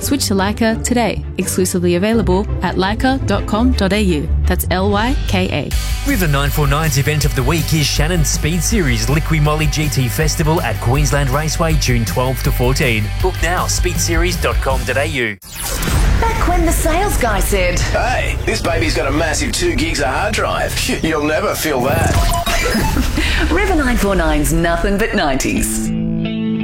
Switch to Leica today. Exclusively available at leica.com.au. That's Lyka. River 949's event of the week is Shannon's Speed Series Liqui Moly GT Festival at Queensland Raceway, June 12 to 14. Book now, speedseries.com.au. Back when the sales guy said, "Hey, this baby's got a massive 2 gigs of hard drive. You'll never feel that." River 949's nothing but 90s.